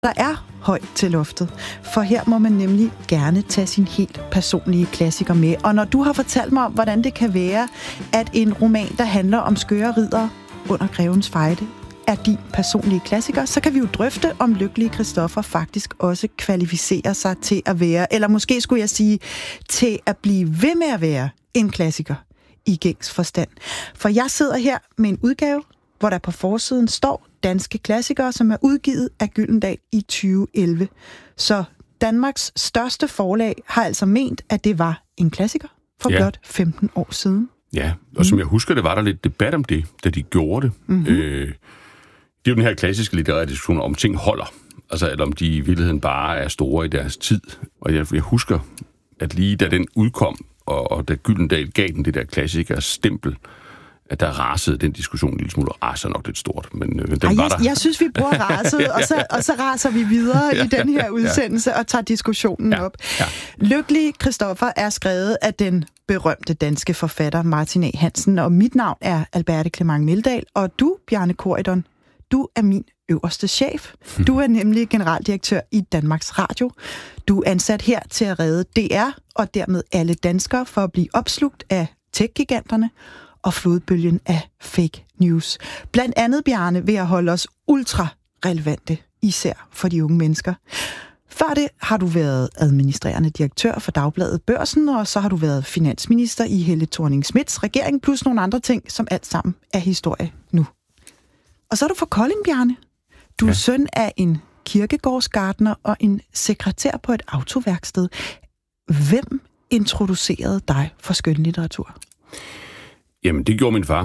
Der er højt til loftet, for her må man nemlig gerne tage sin helt personlige klassiker med. Og når du har fortalt mig om, hvordan det kan være, at en roman, der handler om skøre riddere under grevens fejde, er din personlige klassiker, så kan vi jo drøfte, om Lykkelige Christoffer faktisk også kvalificerer sig til at være, eller måske skulle jeg sige, til at blive ved med at være en klassiker i gængs forstand. For jeg sidder her med en udgave, hvor der på forsiden står danske klassikere, som er udgivet af Gyldendal i 2011. Så Danmarks største forlag har altså ment, at det var en klassiker for blot 15 år siden. Ja, og som jeg husker, det var der lidt debat om det, da de gjorde det. Mm-hmm. Det er jo den her klassiske litterære diskussion om ting holder, altså eller om de i virkeligheden bare er store i deres tid. Og jeg husker, at lige da den udkom, og da Gyldendal gav den det der klassikers stempel, at der rasede den diskussion en lille smule, og raser nok lidt stort, men den var der. Jeg synes, vi bruger raset, og så raser vi videre i den her udsendelse og tager diskussionen op. Ja. Lykkelige Christoffer er skrevet af den berømte danske forfatter Martin A. Hansen, og mit navn er Alberte Clement Meldal, og du, Bjarne Corydon, du er min øverste chef. Du er nemlig generaldirektør i Danmarks Radio. Du er ansat her til at redde DR, og dermed alle danskere, for at blive opslugt af tech-giganterne og flodbølgen af fake news. Blandt andet, Bjarne, ved at holde os ultra relevante, især for de unge mennesker. Før det har du været administrerende direktør for Dagbladet Børsen, og så har du været finansminister i Helle Thorning-Schmidts regering, plus nogle andre ting, som alt sammen er historie nu. Og så er du fra Kolding, Bjarne. Du er søn af en kirkegårdsgartner og en sekretær på et autoværksted. Hvem introducerede dig for skønlitteratur? Jamen, det gjorde min far.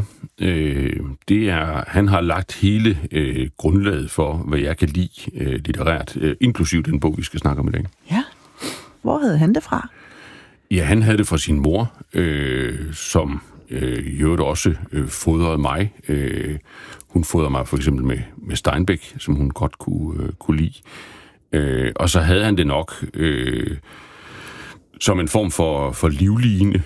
Han har lagt hele grundlaget for, hvad jeg kan lide litterært, inklusiv den bog, vi skal snakke om i dag. Ja. Hvor havde han det fra? Ja, han havde det fra sin mor, som i øvrigt også fodrede mig. Hun fodrede mig for eksempel med Steinbeck, som hun godt kunne lide. Og så havde han det nok som en form for livline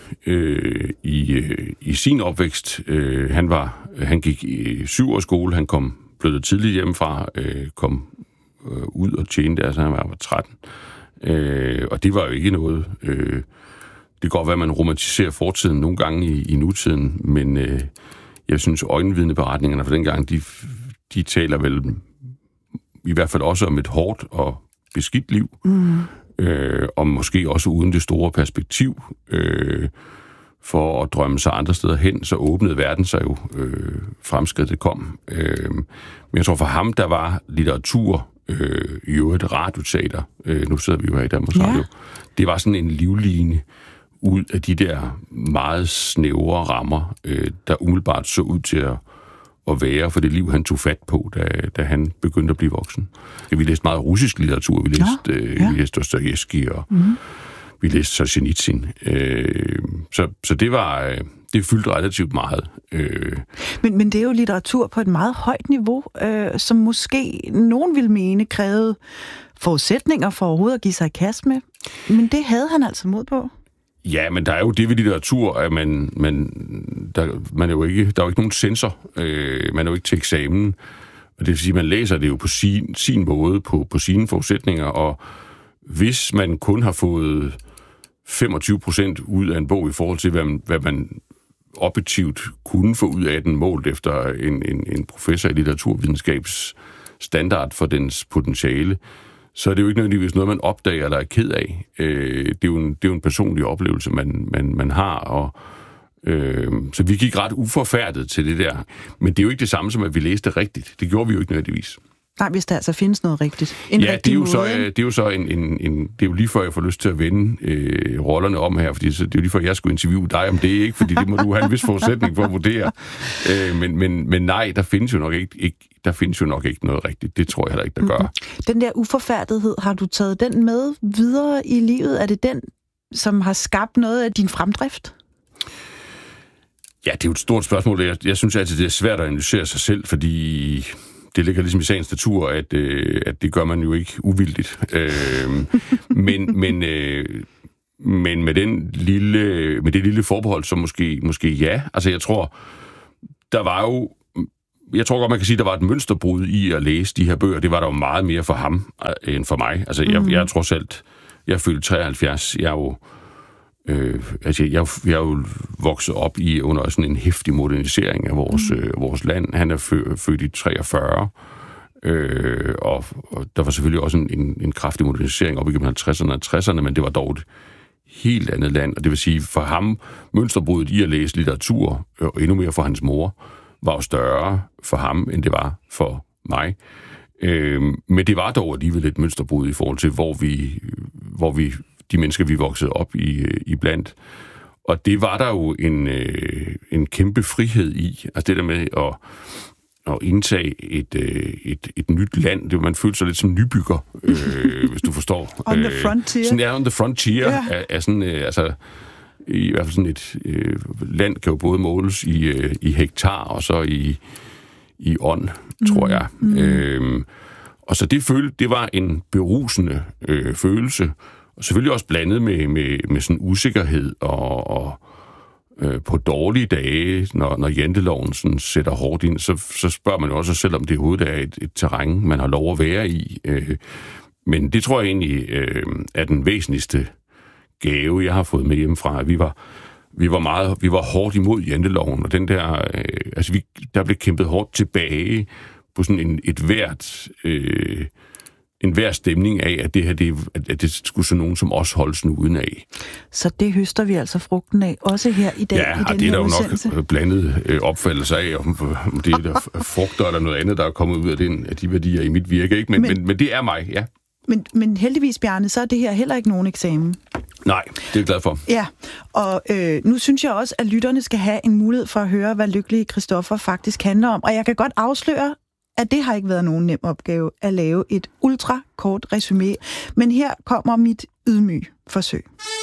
i sin opvækst. Han gik i 7-årsskole, han kom flyttede tidligt hjemmefra, kom ud og tjente, altså han var 13. Og det var jo ikke noget. Det kan godt være, at man romantiserer fortiden nogle gange i nutiden, men jeg synes, øjenvidneberetningerne fra dengang, de taler vel i hvert fald også om et hårdt og beskidt liv, og måske også uden det store perspektiv for at drømme sig andre steder hen, så åbnede verden sig jo fremskridtet kom. Men jeg tror for ham, der var litteratur, i øvrigt et radioteater, nu sidder vi jo her i Danmarks Radio, det var sådan en livline ud af de der meget snævre rammer, der umiddelbart så ud til at være for det liv, han tog fat på, da han begyndte at blive voksen. Vi læste meget russisk litteratur, vi læste Dostojevskij, og vi læste Solzhenitsyn. Så det fyldte relativt meget. Men det er jo litteratur på et meget højt niveau, som måske nogen vil mene krævede forudsætninger for overhovedet at give sig i kast med. Men det havde han altså mod på. Ja, men der er jo det ved litteratur, at der er jo ikke nogen censor. Man er jo ikke til eksamen. Og det vil sige, at man læser det jo på sin måde, på sine forudsætninger. Og hvis man kun har fået 25% ud af en bog i forhold til, hvad man objektivt kunne få ud af den, målt efter en professor i litteraturvidenskabs standard for dens potentiale, så er det jo ikke nødvendigvis noget, man opdager eller er ked af. Det er jo en personlig oplevelse, man har, og så vi gik ret uforfærdet til det der. Men det er jo ikke det samme som, at vi læste rigtigt. Det gjorde vi jo ikke nødvendigvis. Nej, hvis der altså findes noget rigtigt. Det er jo lige før, jeg får lyst til at vende rollerne om her, fordi det er jo lige før, jeg skulle interviewe dig om det, ikke? Fordi det må du have en vis forudsætning for at vurdere. Men nej, der findes jo nok ikke noget rigtigt. Det tror jeg heller ikke, der gør. Den der uforfærdighed, har du taget den med videre i livet? Er det den, som har skabt noget af din fremdrift? Ja, det er jo et stort spørgsmål. Jeg synes altid, det er svært at analysere sig selv, fordi det ligger ligesom i sagens natur, at det gør man jo ikke uvildigt. Men med det lille forbehold, så måske ja. Altså jeg tror, der var jo jeg tror godt, man kan sige, at der var et mønsterbrud i at læse de her bøger. Det var der jo meget mere for ham end for mig. Altså, jeg er trods alt, jeg er født 73. Jeg er jo, jeg er jo vokset op under sådan en heftig modernisering af vores land. Han er født i 43. Og der var selvfølgelig også en kraftig modernisering op igennem 50'erne og 60'erne, men det var dog et helt andet land. Og det vil sige, for ham, mønsterbruddet i at læse litteratur, og endnu mere for hans mor, var jo større for ham, end det var for mig. Men det var dog alligevel et mønsterbrud i forhold til, hvor vi de mennesker, vi voksede op i blandt. Og det var der jo en kæmpe frihed i. Altså det der med at indtage et nyt land. Man følte sig lidt som nybygger, hvis du forstår. On the frontier. Sådan on the frontier. Er sådan, altså, i hvert fald sådan et land kan jo både måles i hektar og så i ånd, tror jeg. Og så det var en berusende følelse, og selvfølgelig også blandet med sådan usikkerhed og på dårlige dage, når janteloven sådan sætter hårdt ind, så spørger man jo også sig selv, om det overhovedet er et terræn, man har lov at være i. Men det tror jeg egentlig er den væsentligste gave, jeg har fået med hjemmefra. Vi var hårdt imod janteloven, og den der, der blev kæmpet hårdt tilbage på sådan en hver stemning af, at det her, at det skulle så nogen som os holde snuden af. Så det høster vi altså frugten af, også her i dag. Ja, og det er der jo nok blandet opfattelse af, om det er der frugter eller noget andet, der er kommet ud af de værdier i mit virke. Ikke? Men det er mig, ja. Men heldigvis, Bjarne, så er det her heller ikke nogen eksamen. Nej, det er jeg glad for. Ja, og nu synes jeg også, at lytterne skal have en mulighed for at høre, hvad Lykkelig Christoffer faktisk handler om. Og jeg kan godt afsløre, at det har ikke været nogen nem opgave at lave et ultrakort resumé. Men her kommer mit ydmyge forsøg.